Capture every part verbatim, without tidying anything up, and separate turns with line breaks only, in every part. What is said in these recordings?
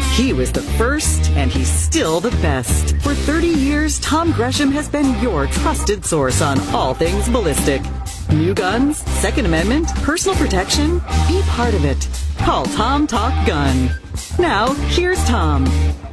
He was the first, and he's still the best. For thirty years, Tom Gresham has been your trusted source on all things ballistic. New guns, Second Amendment, personal protection. Be part of it. Call Tom Talk Gun. Now, here's Tom.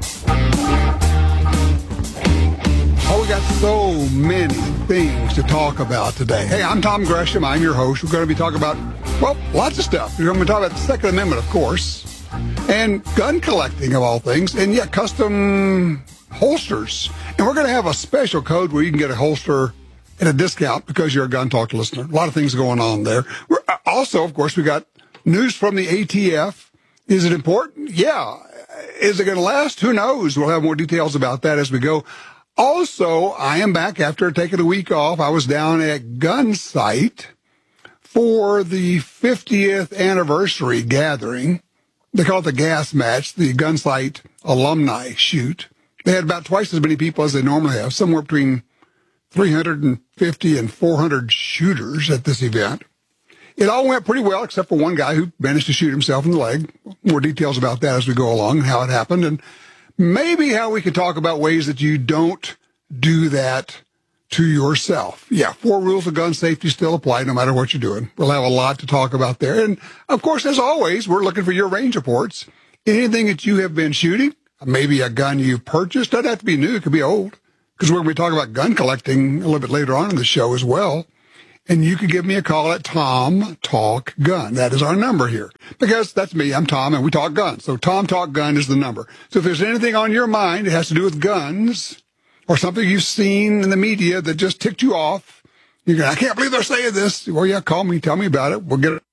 Oh, we got so many things to talk about today. Hey, I'm Tom Gresham. I'm your host. We're going to be talking about, well, lots of stuff. We're going to be talking about the Second Amendment, of course, and gun collecting, of all things, and yet custom holsters. And we're going to have a special code where you can get a holster at a discount because you're a Gun Talk listener. A lot of things going on there. We're, also, of course, we got news from the A T F. Is it important? Yeah. Is it going to last? Who knows? We'll have more details about that as we go. Also, I am back after taking a week off. I was down at Gunsight for the fiftieth anniversary gathering. They call it the gas match, the Gunsight alumni shoot. They had about twice as many people as they normally have, somewhere between three hundred fifty and four hundred shooters at this event. It all went pretty well, except for one guy who managed to shoot himself in the leg. More details about that as we go along and how it happened. And maybe how we could talk about ways that you don't do that to yourself. Yeah, four rules of gun safety still apply no matter what you're doing. We'll have a lot to talk about there. And, of course, as always, we're looking for your range reports. Anything that you have been shooting, maybe a gun you purchased, doesn't have to be new, it could be old, because we're going to be talking about gun collecting a little bit later on in the show as well. And you can give me a call at Tom Talk Gun. That is our number here. Because that's me, I'm Tom, and we talk guns. So Tom Talk Gun is the number. So if there's anything on your mind that has to do with guns or something you've seen in the media that just ticked you off, you're going, I can't believe they're saying this. Well, yeah, call me, tell me about it. We'll get it.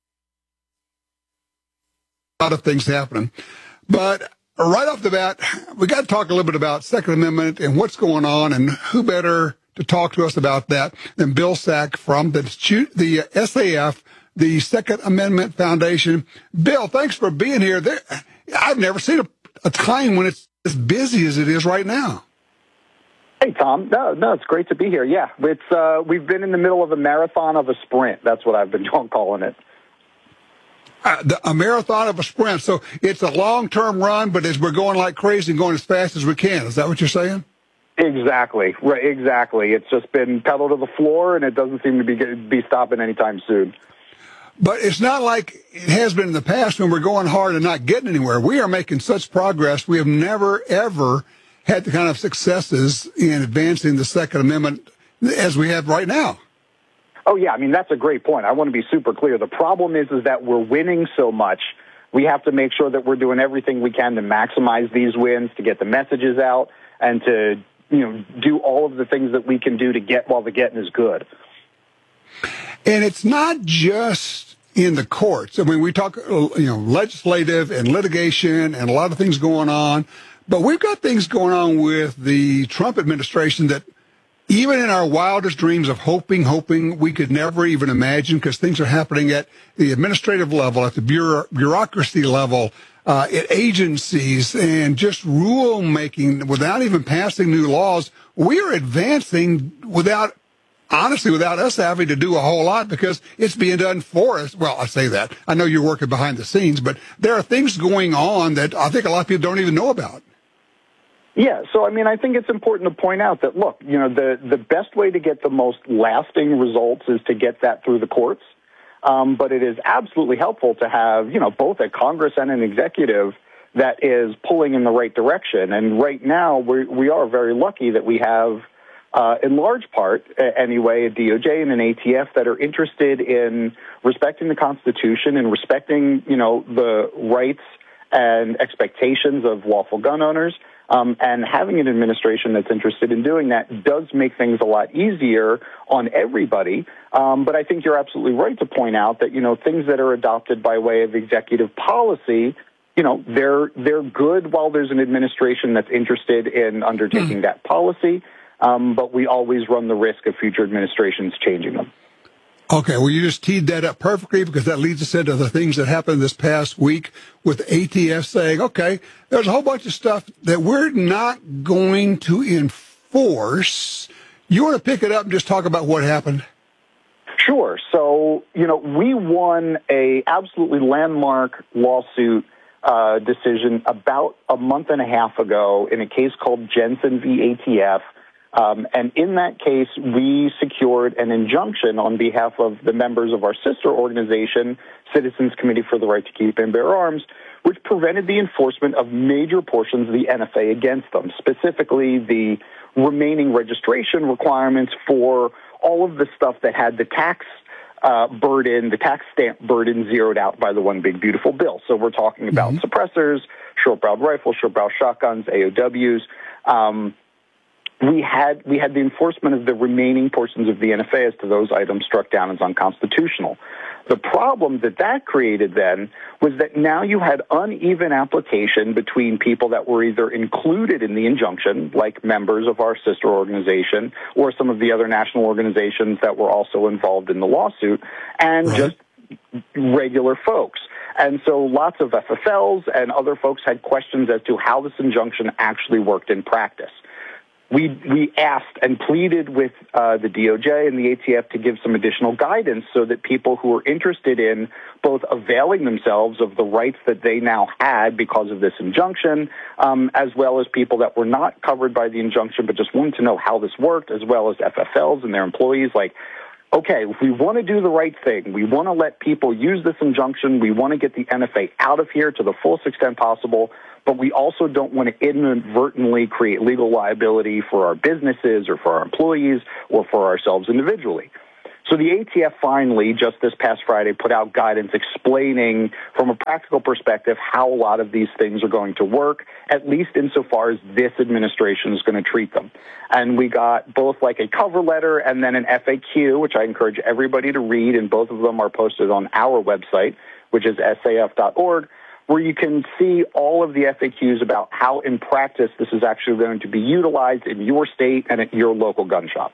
A lot of things happening. But right off the bat, we got to talk a little bit about Second Amendment and what's going on, and who better to talk to us about that than Bill Sack from the, the S A F, the Second Amendment Foundation. Bill, thanks for being here. There, I've never seen a, a time when it's as busy as it is right now.
Hey, Tom. No, no, it's great to be here. Yeah, it's uh, we've been in the middle of a marathon of a sprint. That's what I've been calling it.
Uh, the, a marathon of a sprint. So it's a long-term run, but as we're going like crazy and going as fast as we can. Is that what you're saying?
Exactly. Right. Exactly. It's just been pedal to the floor, and it doesn't seem to be be stopping anytime soon.
But it's not like it has been in the past when we're going hard and not getting anywhere. We are making such progress. We have never, ever had the kind of successes in advancing the Second Amendment as we have right now.
Oh, yeah. I mean, that's a great point. I want to be super clear. The problem is, is that we're winning so much. We have to make sure that we're doing everything we can to maximize these wins, to get the messages out, and to, you know, do all of the things that we can do to get while the getting is good.
And it's not just in the courts. I mean, we talk, you know, legislative and litigation and a lot of things going on, but we've got things going on with the Trump administration that even in our wildest dreams of hoping, hoping, we could never even imagine, because things are happening at the administrative level, at the bureau- bureaucracy level, uh, at agencies, and just rulemaking without even passing new laws. We are advancing without, honestly, without us having to do a whole lot, because it's being done for us. Well, I say that. I know you're working behind the scenes, but there are things going on that I think a lot of people don't even know about.
Yeah, so I mean, I think it's important to point out that, look, you know, the, the best way to get the most lasting results is to get that through the courts. Um, but it is absolutely helpful to have, you know, both a Congress and an executive that is pulling in the right direction. And right now, we we are very lucky that we have, uh, in large part, anyway, a D O J and an A T F that are interested in respecting the Constitution and respecting, you know, the rights and expectations of lawful gun owners. Um, and having an administration that's interested in doing that does make things a lot easier on everybody. Um, but I think you're absolutely right to point out that, you know, things that are adopted by way of executive policy, you know, they're they're good while there's an administration that's interested in undertaking mm. that policy. Um, but we always run the risk of future administrations changing them.
Okay, well, you just teed that up perfectly, because that leads us into the things that happened this past week with A T F saying, okay, there's a whole bunch of stuff that we're not going to enforce. You want to pick it up and just talk about what happened?
Sure. So, you know, we won a absolutely landmark lawsuit uh, decision about a month and a half ago in a case called Jensen v. A T F. Um, and in that case, we secured an injunction on behalf of the members of our sister organization, Citizens Committee for the Right to Keep and Bear Arms, which prevented the enforcement of major portions of the N F A against them, specifically the remaining registration requirements for all of the stuff that had the tax uh, burden, the tax stamp burden zeroed out by the One Big Beautiful Bill. So we're talking about mm-hmm. suppressors, short-barreled rifles, short-barrel shotguns, A O Ws. Um, we had we had the enforcement of the remaining portions of the N F A as to those items struck down as unconstitutional. The problem that that created then was that now you had uneven application between people that were either included in the injunction, like members of our sister organization, or some of the other national organizations that were also involved in the lawsuit, and right. just regular folks. And so lots of F F Ls and other folks had questions as to how this injunction actually worked in practice. We we asked and pleaded with uh, the D O J and the A T F to give some additional guidance so that people who were interested in both availing themselves of the rights that they now had because of this injunction, um, as well as people that were not covered by the injunction but just wanted to know how this worked, as well as F F Ls and their employees, like, okay, if we want to do the right thing, we want to let people use this injunction, we want to get the N F A out of here to the fullest extent possible, but we also don't want to inadvertently create legal liability for our businesses or for our employees or for ourselves individually. So the A T F finally, just this past Friday, put out guidance explaining from a practical perspective how a lot of these things are going to work, at least insofar as this administration is going to treat them. And we got both like a cover letter and then an F A Q, which I encourage everybody to read, and both of them are posted on our website, which is S A F dot org, where you can see all of the F A Qs about how in practice this is actually going to be utilized in your state and at your local gun shop.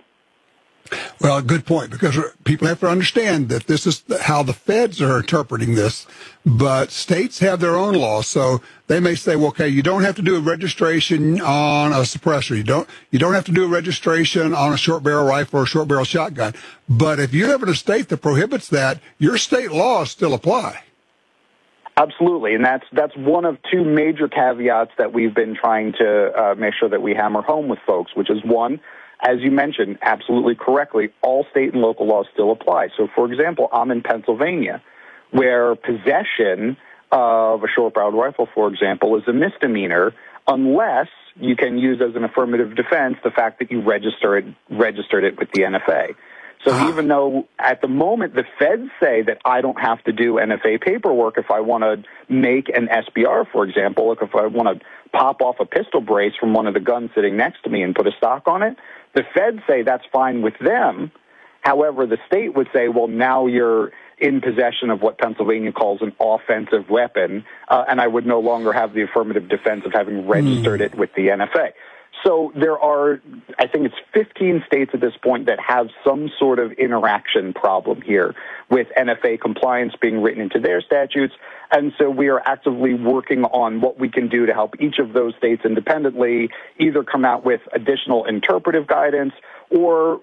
Well, good point, because people have to understand that this is how the feds are interpreting this, but states have their own laws. So they may say, well, okay, you don't have to do a registration on a suppressor. You don't, you don't have to do a registration on a short barrel rifle or a short barrel shotgun. But if you live in a state that prohibits that, your state laws still apply.
Absolutely, and that's that's one of two major caveats that we've been trying to uh, make sure that we hammer home with folks, which is one, as you mentioned, absolutely correctly, all state and local laws still apply. So, for example, I'm in Pennsylvania, where possession of a short-barreled rifle, for example, is a misdemeanor unless you can use as an affirmative defense the fact that you register it, registered it with the N F A. So uh-huh. even though at the moment the feds say that I don't have to do N F A paperwork if I want to make an S B R, for example, like if I want to pop off a pistol brace from one of the guns sitting next to me and put a stock on it, the feds say that's fine with them. However, the state would say, well, now you're in possession of what Pennsylvania calls an offensive weapon, uh, and I would no longer have the affirmative defense of having registered mm. it with the N F A. So there are, I think it's fifteen states at this point that have some sort of interaction problem here with N F A compliance being written into their statutes. And so we are actively working on what we can do to help each of those states independently either come out with additional interpretive guidance or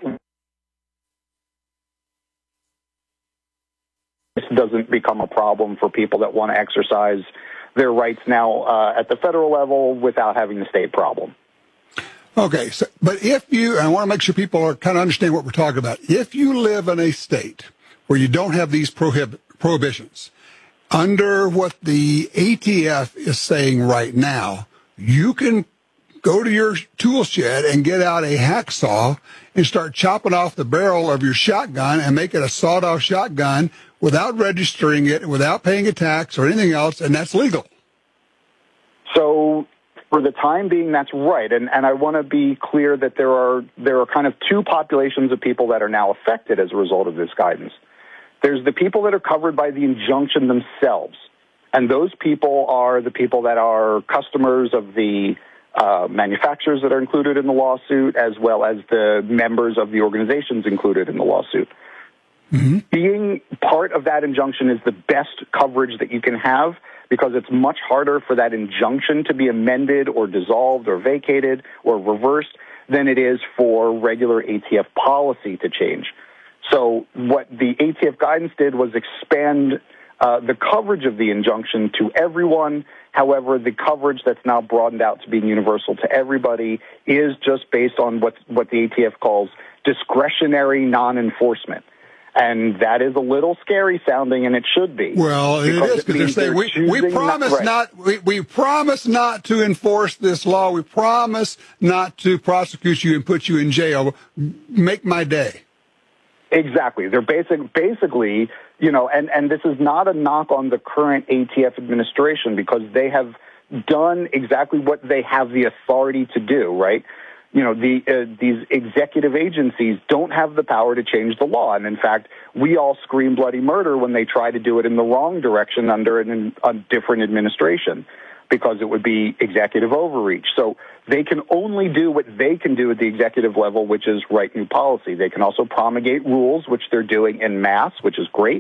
this doesn't become a problem for people that want to exercise their rights now uh, at the federal level without having the state problem.
Okay, so, but if you, I want to make sure people are kind of understand what we're talking about. If you live in a state where you don't have these prohib- prohibitions, under what the A T F is saying right now, you can go to your tool shed and get out a hacksaw and start chopping off the barrel of your shotgun and make it a sawed-off shotgun without registering it, without paying a tax or anything else, and that's legal.
So for the time being, that's right. And, and I want to be clear that there are there are kind of two populations of people that are now affected as a result of this guidance. There's the people that are covered by the injunction themselves. And those people are the people that are customers of the uh, manufacturers that are included in the lawsuit, as well as the members of the organizations included in the lawsuit. Mm-hmm. Being part of that injunction is the best coverage that you can have, because it's much harder for that injunction to be amended or dissolved or vacated or reversed than it is for regular A T F policy to change. So what the A T F guidance did was expand uh, the coverage of the injunction to everyone. However, the coverage that's now broadened out to being universal to everybody is just based on what what the A T F calls discretionary non-enforcement. And that is a little scary sounding, and it should be.
Well, it is, because they're saying, we, we promise not, right. not we, we promise not to enforce this law. We promise not to prosecute you and put you in jail. Make my day.
Exactly. They're basic, basically, you know, and, and this is not a knock on the current A T F administration, because they have done exactly what they have the authority to do, right? You know, the, uh, these executive agencies don't have the power to change the law. And in fact, we all scream bloody murder when they try to do it in the wrong direction under an, a different administration, because it would be executive overreach. So they can only do what they can do at the executive level, which is write new policy. They can also promulgate rules, which they're doing en masse, which is great.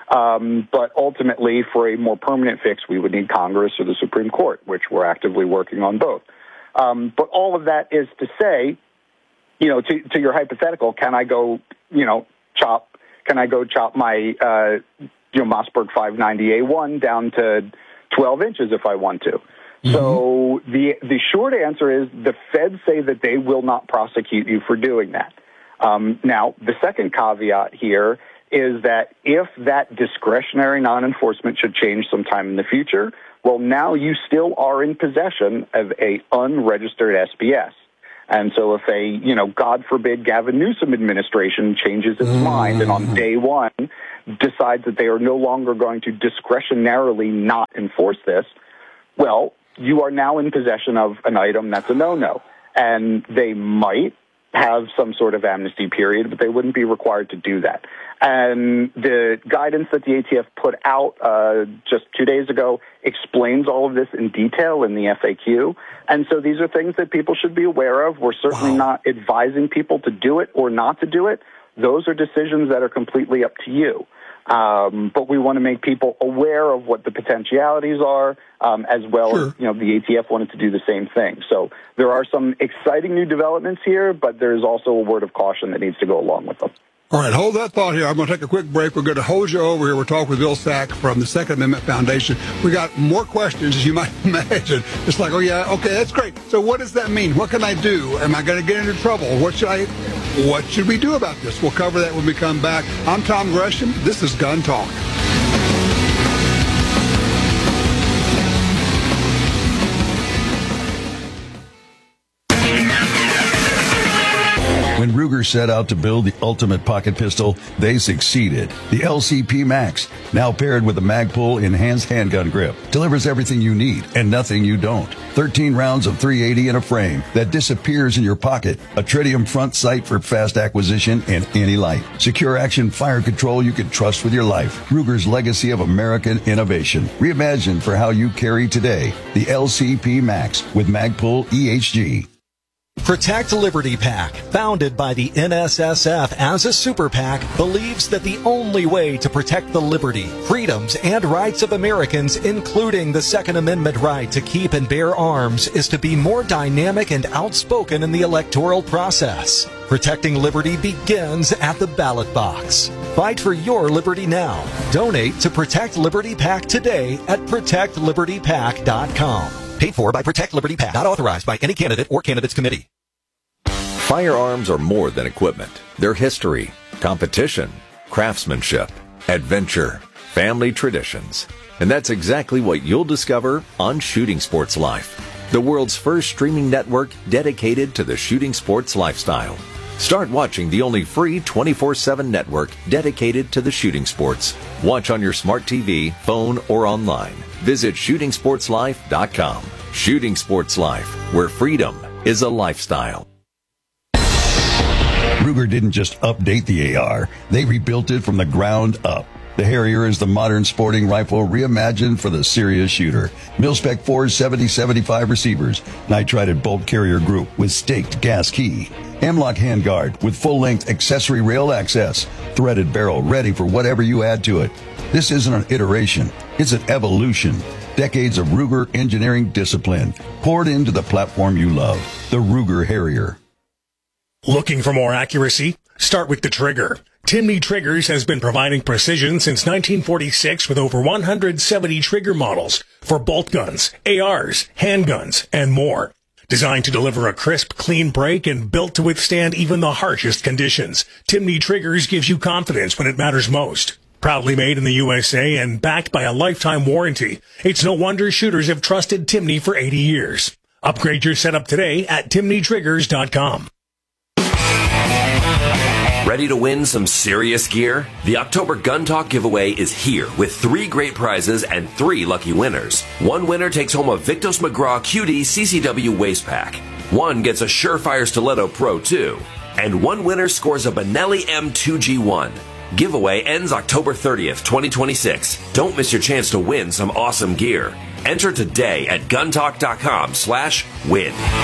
Um, but ultimately, for a more permanent fix, we would need Congress or the Supreme Court, which we're actively working on both. Um, but all of that is to say, you know, to, to your hypothetical, can I go, you know, chop, can I go chop my, uh, you know, Mossberg five ninety A one down to twelve inches if I want to? Mm-hmm. So the, the short answer is the feds say that they will not prosecute you for doing that. Um, now, the second caveat here is that if that discretionary non-enforcement should change sometime in the future, well, now you still are in possession of a unregistered S B S. And so if a, you know, God forbid, Gavin Newsom administration changes its mm. mind and on day one decides that they are no longer going to discretionarily not enforce this, well, you are now in possession of an item that's a no-no. And they might have some sort of amnesty period, but they wouldn't be required to do that. And the guidance that the A T F put out uh, just two days ago explains all of this in detail in the F A Q. And so these are things that people should be aware of. We're certainly wow. not advising people to do it or not to do it. Those are decisions that are completely up to you. Um, but we want to make people aware of what the potentialities are, um, as well sure. as, you know, the A T F wanted to do the same thing. So there are some exciting new developments here, but there's also a word of caution that needs to go along with them.
All right, hold that thought here. I'm going to take a quick break. We're going to hold you over here. We're talking with Bill Sack from the Second Amendment Foundation. We got more questions, as you might imagine. It's like, oh, yeah, okay, that's great. So what does that mean? What can I do? Am I going to get into trouble? What should I, what should we do about this? We'll cover that when we come back. I'm Tom Gresham. This is Gun Talk.
When Ruger set out to build the ultimate pocket pistol, they succeeded. The L C P Max, now paired with a Magpul enhanced handgun grip, delivers everything you need and nothing you don't. thirteen rounds of three eighty in a frame that disappears in your pocket. A tritium front sight for fast acquisition in any light. Secure action fire control you can trust with your life. Ruger's legacy of American innovation. Reimagined for how you carry today. The L C P Max with Magpul E H G.
Protect Liberty PAC, founded by the N S S F as a super PAC, believes that the only way to protect the liberty, freedoms, and rights of Americans, including the Second Amendment right to keep and bear arms, is to be more dynamic and outspoken in the electoral process. Protecting liberty begins at the ballot box. Fight for your liberty now. Donate to Protect Liberty PAC today at protect liberty pac dot com. Paid for by Protect Liberty PAC. Not authorized by any candidate or candidates committee.
Firearms are more than equipment. They're history, competition, craftsmanship, adventure, family traditions. And that's exactly what you'll discover on Shooting Sports Life, the world's first streaming network dedicated to the shooting sports lifestyle. Start watching the only free twenty-four seven network dedicated to the shooting sports. Watch on your smart T V, phone, or online. Visit shooting sports life dot com. Shooting Sports Life, where freedom is a lifestyle.
Ruger didn't just update the A R. They rebuilt it from the ground up. The Harrier is the modern sporting rifle reimagined for the serious shooter. Mil-Spec four seventy seventy-five receivers, nitrided bolt carrier group with staked gas key, M-LOK handguard with full-length accessory rail access, threaded barrel ready for whatever you add to it. This isn't an iteration, it's an evolution. Decades of Ruger engineering discipline poured into the platform you love, the Ruger Harrier.
Looking for more accuracy? Start with the trigger. Timney Triggers has been providing precision since nineteen forty-six with over one hundred seventy trigger models for bolt guns, A Rs, handguns, and more. Designed to deliver a crisp, clean break and built to withstand even the harshest conditions, Timney Triggers gives you confidence when it matters most. Proudly made in the U S A and backed by a lifetime warranty, it's no wonder shooters have trusted Timney for eighty years. Upgrade your setup today at timney triggers dot com.
Ready to win some serious gear? The October Gun Talk giveaway is here with three great prizes and three lucky winners. One winner takes home a Victos McGraw Q D C C W waist pack. One gets a Surefire Stiletto Pro two. And one winner scores a Benelli M two G one. Giveaway ends October thirtieth, twenty twenty-six. Don't miss your chance to win some awesome gear. Enter today at guntalk dot com slash win.